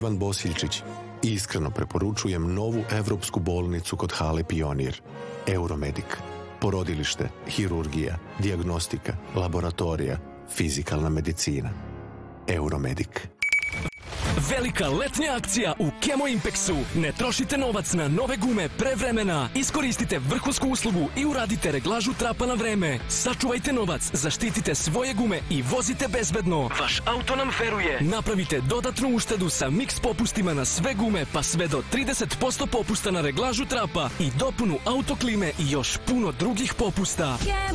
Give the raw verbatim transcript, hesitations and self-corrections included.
Ivan Bosiljčić. Iskreno preporučujem novu evropsku bolnicu kod Hale Pionir. Euromedik. Porodilište, hirurgija, dijagnostika, laboratorija, fizikalna medicina. Euromedik. Velika letnja akcija u Kemo Impexu. Ne trošite novac na nove gume pre vremena. Iskoristite vrhunsku uslugu i uradite reglažu trapa na vreme. Sačuvajte novac, zaštitite svoje gume i vozite bezbedno. Vaš auto nam veruje. Napravite dodatnu uštedu sa mix popustima na sve gume, pa sve do trideset posto popusta na reglažu trapa i dopunu autoklime i još puno drugih popusta.